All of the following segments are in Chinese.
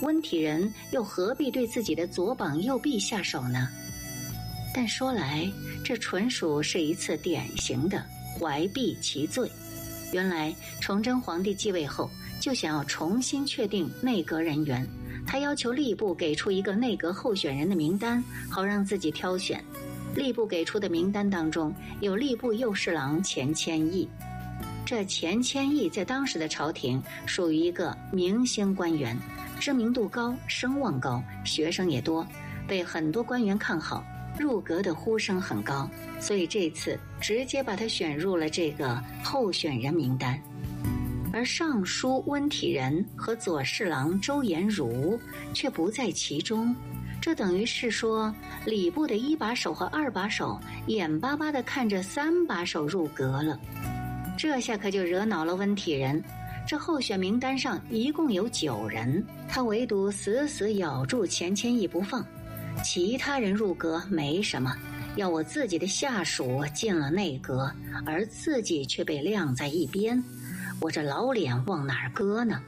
温体仁又何必对自己的左膀右臂下手呢？但说来，这纯属是一次典型的怀璧其罪。原来崇祯皇帝继位后，就想要重新确定内阁人员，他要求吏部给出一个内阁候选人的名单，好让自己挑选。吏部给出的名单当中有吏部右侍郎钱谦益。这钱谦益在当时的朝廷属于一个明星官员，知名度高，声望高，学生也多，被很多官员看好，入阁的呼声很高，所以这次直接把他选入了这个候选人名单。而尚书温体仁和左侍郎周延儒却不在其中，这等于是说礼部的1把手和2把手眼巴巴地看着3把手入阁了。这下可就惹恼了温体仁，这候选名单上一共有9人，他唯独死死咬住钱谦益不放。其他人入阁没什么，要我自己的下属进了内阁，而自己却被晾在一边，我这老脸往哪儿搁呢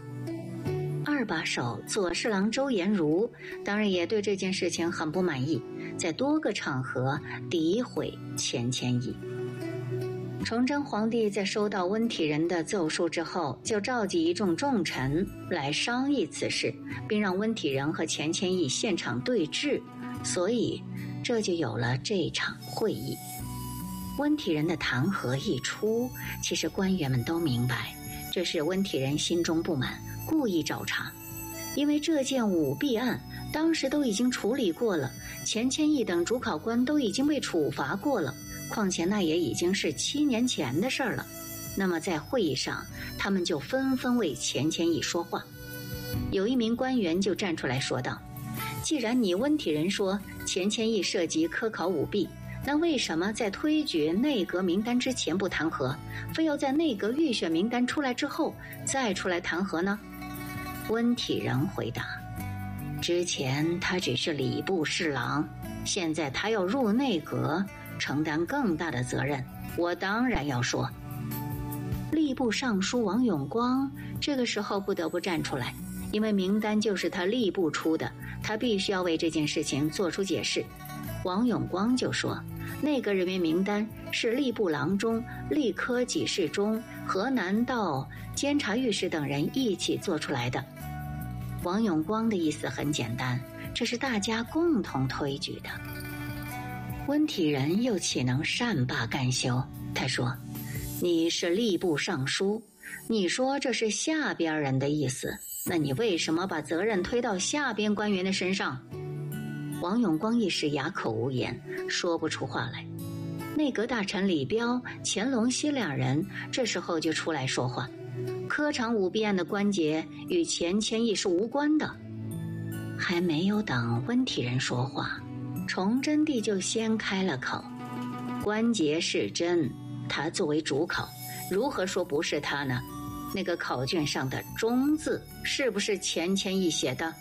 ？2把手左侍郎周延儒当然也对这件事情很不满意，在多个场合诋毁钱谦益。崇祯皇帝在收到温体仁的奏书之后，就召集一众重臣来商议此事，并让温体仁和钱谦益现场对质，所以这就有了这场会议。温体仁的弹劾一出，其实官员们都明白，这是温体仁心中不满，故意找茬。因为这件舞弊案当时都已经处理过了，钱谦益等主考官都已经被处罚过了，况且那也已经是7年前的事儿了。那么在会议上，他们就纷纷为钱谦益说话。有一名官员就站出来说道，既然你温体仁说钱谦益涉及科考舞弊，那为什么在推举内阁名单之前不弹劾，非要在内阁预选名单出来之后再出来弹劾呢？温体仁回答，之前他只是礼部侍郎，现在他要入内阁，承担更大的责任，我当然要说。吏部尚书王永光这个时候不得不站出来，因为名单就是他吏部出的，他必须要为这件事情做出解释。王永光就说，内阁人员名单是吏部郎中、吏科给事中、河南道监察御史等人一起做出来的。王永光的意思很简单，这是大家共同推举的。温体仁又岂能善罢甘休？他说，你是吏部尚书，你说这是下边人的意思，那你为什么把责任推到下边官员的身上？王永光一时哑口无言，说不出话来。内阁大臣李彪、乾隆熙2人这时候就出来说话，科场舞弊案的关节与钱谦益是无关的。还没有等温体仁说话，崇祯帝就先开了口，关节是真，他作为主考，如何说不是他呢？那个考卷上的忠字是不是钱谦益写的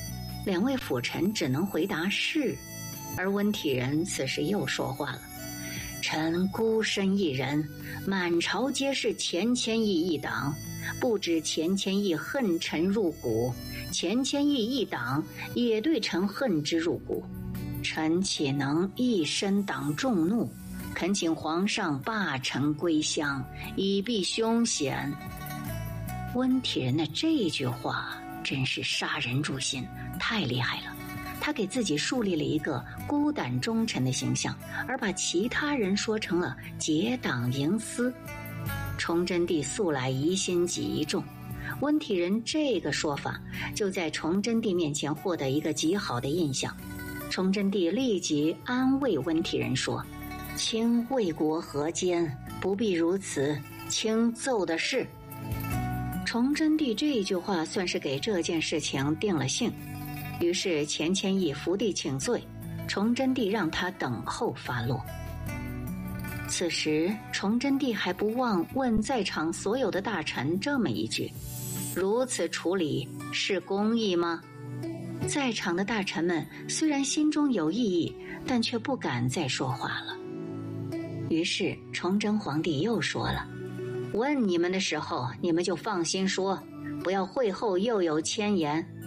？2位辅臣只能回答是。而温体仁此时又说话了，臣孤身一人，满朝皆是钱谦益一党，不止钱谦益恨臣入骨，钱谦益一党也对臣恨之入骨，臣岂能一身党众怒？恳请皇上罢臣归乡，以避凶险。温体仁的这句话真是杀人诛心，太厉害了。他给自己树立了一个孤胆忠臣的形象，而把其他人说成了结党营私。崇祯帝素来疑心极重，温体仁这个说法就在崇祯帝面前获得一个极好的印象。崇祯帝立即安慰温体仁说，卿为国何间，不必如此，卿奏的是。崇祯帝这句话算是给这件事情定了性，于是钱谦益伏地请罪，崇祯帝让他等候发落。此时崇祯帝还不忘问在场所有的大臣这么一句，如此处理是公义吗？在场的大臣们虽然心中有异议，但却不敢再说话了。于是崇祯皇帝又说了，问你们的时候，你们就放心说，不要会后又有千言。